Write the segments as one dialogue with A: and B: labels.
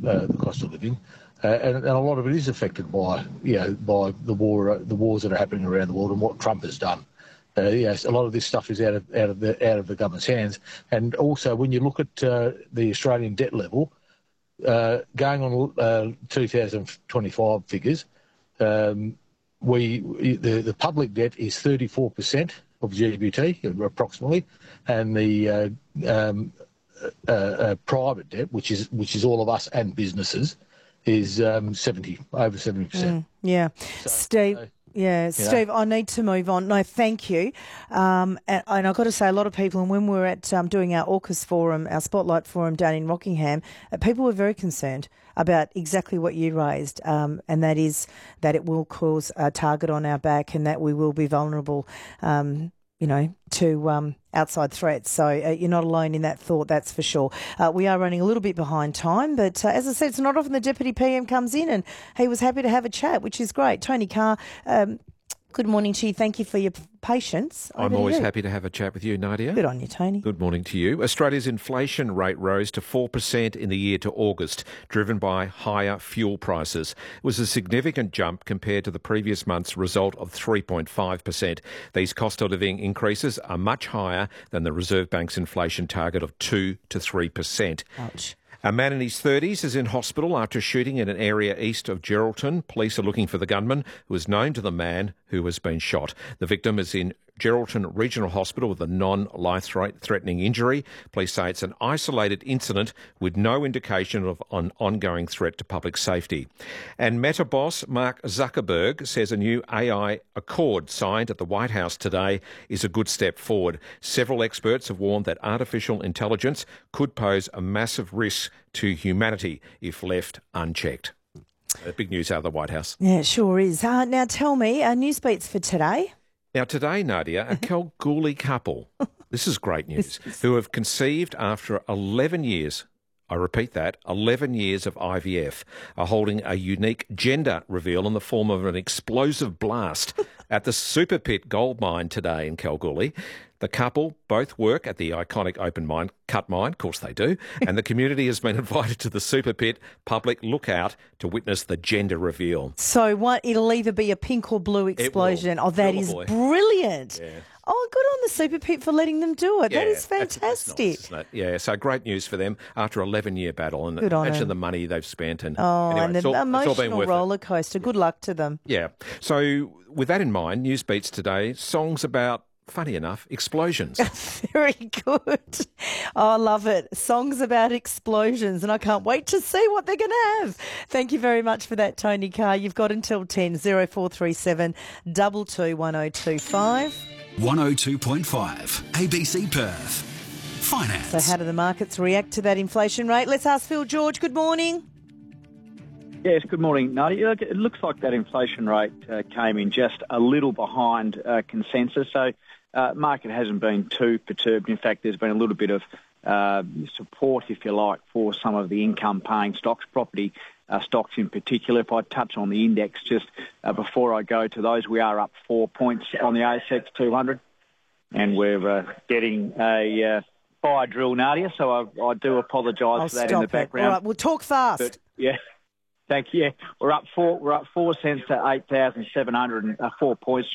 A: the cost of living, and a lot of it is affected by by the wars that are happening around the world and what Trump has done. Yes, a lot of this stuff is out of the government's hands, and also when you look at the Australian debt level, going on 2025 figures, the public debt is 34% of GDP approximately, and the private debt, which is all of us and businesses, is over 70%.
B: Yeah, so, Steve. Yeah, Steve, I need to move on. No, thank you. And I've got to say, a lot of people, and when we were at doing our AUKUS forum, our Spotlight forum down in Rockingham, people were very concerned about exactly what you raised, and that is that it will cause a target on our back and that we will be vulnerable, to outside threats. So you're not alone in that thought, that's for sure. We are running a little bit behind time, but as I said, it's not often the Deputy PM comes in and he was happy to have a chat, which is great. Tony Carr, good morning to you. Thank you for your patience.
C: I'm always happy to have a chat with you, Nadia.
B: Good on you, Tony.
C: Good morning to you. Australia's inflation rate rose to 4% in the year to August, driven by higher fuel prices. It was a significant jump compared to the previous month's result of 3.5%. These cost of living increases are much higher than the Reserve Bank's inflation target of 2 to 3%.
B: Ouch.
C: A man in his 30s is in hospital after shooting in an area east of Geraldton. Police are looking for the gunman who is known to the man who has been shot. The victim is in Geraldton Regional Hospital with a non-life-threatening injury. Police say it's an isolated incident with no indication of an ongoing threat to public safety. And Meta boss Mark Zuckerberg says a new AI accord signed at the White House today is a good step forward. Several experts have warned that artificial intelligence could pose a massive risk to humanity if left unchecked. Big news out of the White House.
B: Yeah, it sure is. Now tell me, news beats for today.
C: Now today, Nadia, a Kalgoorlie couple, this is great news, who have conceived after 11 years, I repeat that, 11 years of IVF, are holding a unique gender reveal in the form of an explosive blast at the Super Pit gold mine today in Kalgoorlie. The couple both work at the iconic open cut mine, of course they do, and the community has been invited to the Super Pit public lookout to witness the gender reveal.
B: So what? It'll either be a pink or blue explosion. Oh, that is brilliant. Yeah. Oh, good on the Super Pit for letting them do it. Yeah, that is fantastic. That's nice, isn't it?
C: Yeah, so great news for them after an 11-year battle. And imagine the money they've spent. And
B: anyway, and the emotional roller coaster. Good luck to them.
C: Yeah. So with that in mind, News Beats today, songs about, funny enough, explosions.
B: Very good. Oh, I love it. Songs about explosions, and I can't wait to see what they're going to have. Thank you very much for that, Tony Carr. You've got until 10, 0437 22 1025.
D: 102.5 ABC Perth. Finance.
B: So how do the markets react to that inflation rate? Let's ask Phil George. Good morning.
E: Yes, good morning, Nadia. It looks like that inflation rate came in just a little behind consensus. So market hasn't been too perturbed. In fact, there's been a little bit of support, if you like, for some of the income-paying stocks, property stocks in particular. If I touch on the index just before I go to those, we are up 4 points on the ASX 200, and we're getting a fire drill, Nadia, so I do apologise for that in the background.
B: All right, we'll talk fast.
E: But, yeah. Thank you. We're up 4 cents to 8,700, 4 points,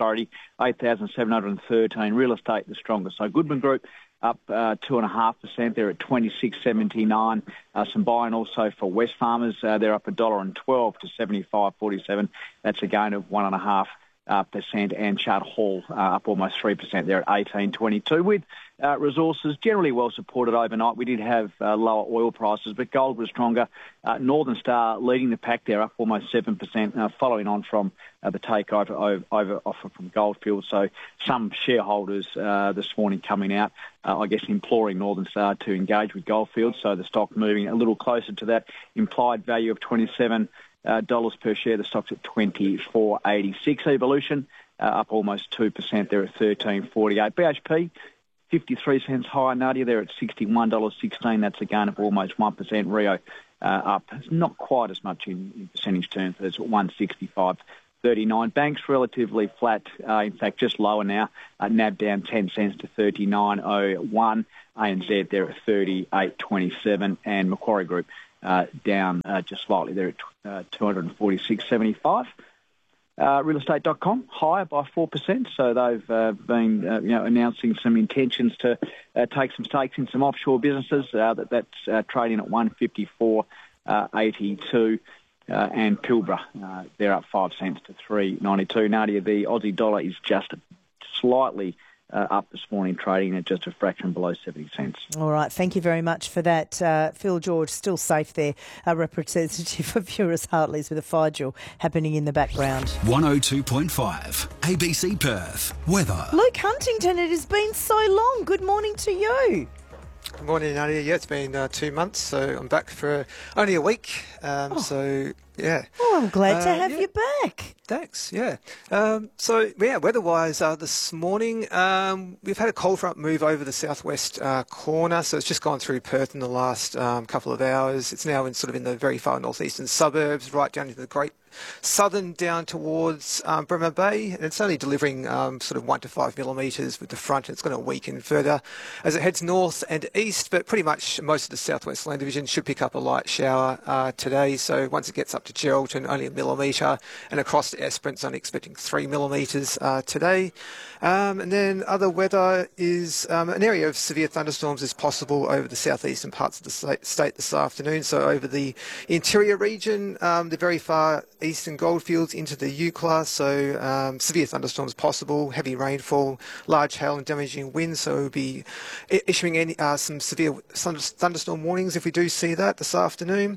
E: 8,713. Real estate the strongest. So Goodman Group up 2.5%. They're at 26.79. Some buying also for Wesfarmers. They're up $1.12 to 75.47. That's a gain of 1.5%. And Chart Hall up almost 3%. They're at 18.22. With resources generally well supported overnight. We did have lower oil prices, but gold was stronger. Northern Star leading the pack there, up almost 7%, following on from the takeover offer from Goldfields. So some shareholders this morning coming out, I guess, imploring Northern Star to engage with Goldfields. So the stock moving a little closer to that implied value of $27 per share. The stock's at 24.86. Evolution up almost 2%. They're at 13.48. BHP 53 cents higher, Nadia. They're at $61.16. That's a gain of almost 1%. Rio up not quite as much in percentage terms. It's 165.39. Banks relatively flat. In fact, just lower now. NAB down 10 cents to 39.01. ANZ they're at 38.27, and Macquarie Group down just slightly there at 246.75. Realestate.com higher by 4%, so they've been announcing some intentions to take some stakes in some offshore businesses. That's trading at 154.82, and Pilbara they're up 5 cents to 3.92. Nadia, the Aussie dollar is just slightly up this morning, trading at just a fraction below 70 cents.
B: All right, thank you very much for that. Phil George, still safe there, a representative of Eurus Hartleys with a fire drill happening in the background.
D: 102.5 ABC Perth. Weather.
B: Luke Huntington, it has been so long. Good morning to you.
F: Good morning, Nadia. Yeah, it's been 2 months, so I'm back for only a week. So, yeah.
B: Oh, I'm glad to have you back.
F: Thanks, yeah. Weather-wise, this morning, we've had a cold front move over the southwest corner, so it's just gone through Perth in the last couple of hours. It's now in the very far northeastern suburbs, right down into the Great Southern, down towards Bremer Bay, and it's only delivering 1 to 5 millimetres with the front, and it's going to weaken further as it heads north and east, but pretty much most of the southwest land division should pick up a light shower today, so once it gets up to Geraldton, only 1 millimetre, and across to Esperance, only expecting 3 millimetres today. And then other weather is an area of severe thunderstorms is possible over the southeastern parts of the state this afternoon, so over the interior region, the very far eastern goldfields into the Eucla, so severe thunderstorms possible, heavy rainfall, large hail and damaging winds, so we'll be issuing some severe thunderstorm warnings if we do see that this afternoon.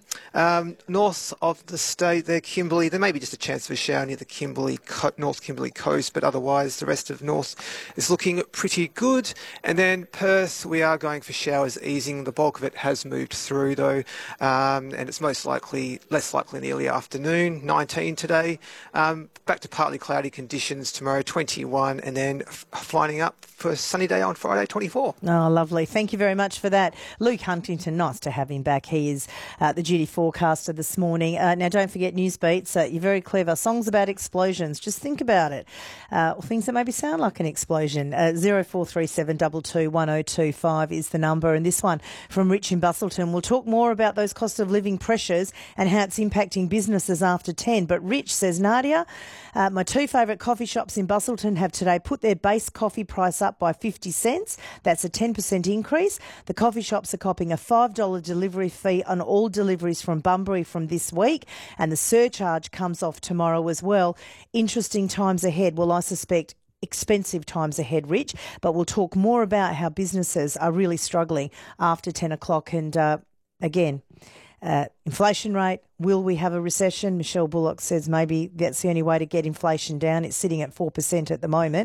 F: North of the state there, Kimberley, there may be just a chance of a shower near the North Kimberley coast, but otherwise the rest of North is looking pretty good. And then Perth, we are going for showers easing. The bulk of it has moved through though, and it's less likely in the early afternoon. 19 today, back to partly cloudy conditions tomorrow, 21, and then flying up for a sunny day on Friday, 24.
B: Oh, lovely. Thank you very much for that. Luke Huntington, nice to have him back. He is the duty forecaster this morning. Now, don't forget Newsbeats. You're very clever. Songs about explosions. Just think about it. Or things that maybe sound like an explosion. 0437 22 1025 is the number. And this one from Rich in Bustleton. We'll talk more about those cost of living pressures and how it's impacting businesses after 10. But Rich says, Nadia, my two favourite coffee shops in Bustleton have today put their base coffee price up by 50 cents. That's a 10% increase. The coffee shops are copping a $5 delivery fee on all deliveries from Bunbury from this week, and the surcharge comes off tomorrow as well. Interesting times ahead. Well, I suspect expensive times ahead, Rich, but we'll talk more about how businesses are really struggling after 10 o'clock. And again, inflation rate, will we have a recession? Michelle Bullock says maybe that's the only way to get inflation down. It's sitting at 4% at the moment.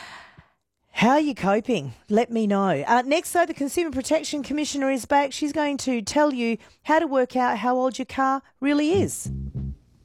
B: How are you coping? Let me know. Next, though, the Consumer Protection Commissioner is back. She's going to tell you how to work out how old your car really is.